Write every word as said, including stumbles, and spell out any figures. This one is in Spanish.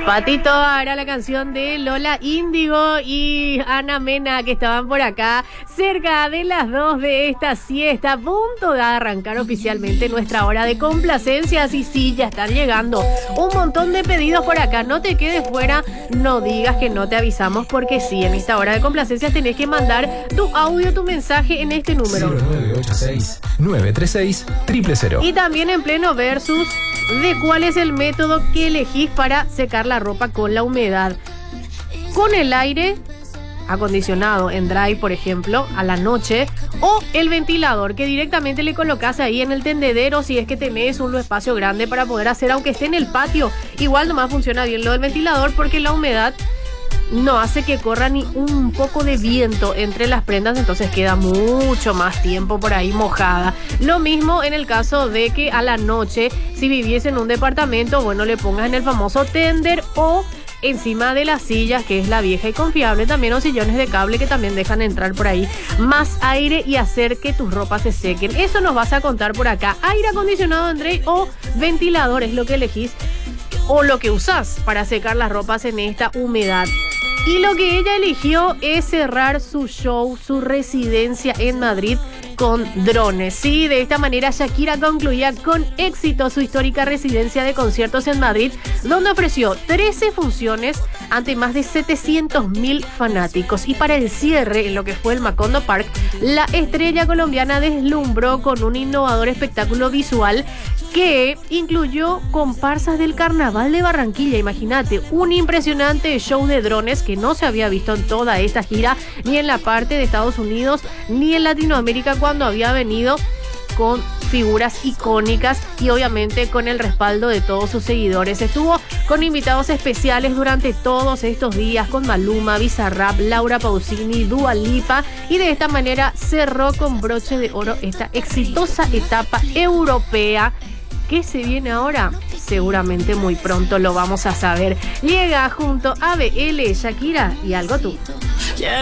Patito era la canción de Lola Índigo y Ana Mena, que estaban por acá cerca de las dos de esta siesta, a punto de arrancar oficialmente nuestra hora de complacencias. Y sí, ya están llegando un montón de pedidos por acá. No te quedes fuera, no digas que no te avisamos, porque sí, en esta hora de complacencias tenés que mandar tu audio, tu mensaje en este número cero nueve ocho seis, nueve tres seis, cero cero cero. Y también en pleno versus de cuál es el método que elegís para secar la ropa con la humedad. Con el aire acondicionado en dry, por ejemplo, a la noche, o el ventilador que directamente le colocas ahí en el tendedero si es que tenés un espacio grande para poder hacer, aunque esté en el patio. Igual nomás funciona bien lo del ventilador, porque la humedad no hace que corra ni un poco de viento entre las prendas, entonces queda mucho más tiempo por ahí mojada. Lo mismo en el caso de que a la noche, si viviese en un departamento, bueno, le pongas en el famoso tender o encima de las sillas, que es la vieja y confiable, también, o sillones de cable que también dejan entrar por ahí más aire y hacer que tus ropas se sequen. Eso nos vas a contar por acá. Aire acondicionado, Andrei, o ventilador es lo que elegís o lo que usás para secar las ropas en esta humedad. Y lo que ella eligió es cerrar su show, su residencia en Madrid con drones. Sí, de esta manera Shakira concluía con éxito su histórica residencia de conciertos en Madrid, donde ofreció trece funciones ante más de setecientos mil fanáticos. Y para el cierre, en lo que fue el Macondo Park, la estrella colombiana deslumbró con un innovador espectáculo visual que incluyó comparsas del Carnaval de Barranquilla. Imagínate, un impresionante show de drones que no se había visto en toda esta gira, ni en la parte de Estados Unidos, ni en Latinoamérica, cuando había venido con figuras icónicas y obviamente con el respaldo de todos sus seguidores. Estuvo con invitados especiales durante todos estos días, con Maluma, Bizarrap, Laura Pausini, Dua Lipa, y de esta manera cerró con broche de oro esta exitosa etapa europea. ¿Qué se viene ahora? Seguramente muy pronto lo vamos a saber. Llega junto a B L, Shakira y Algo Tú.